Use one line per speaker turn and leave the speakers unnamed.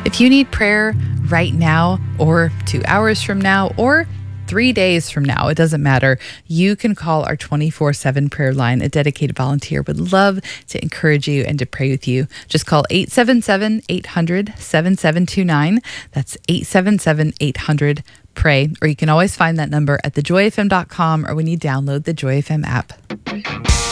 If you need prayer right now, or 2 hours from now, or 3 days from now, it doesn't matter. You can call our 24/7 prayer line. A dedicated volunteer would love to encourage you and to pray with you. Just call 877-800-7729. That's 877-800-PRAY. Or you can always find that number at thejoyfm.com or when you download the Joy FM app.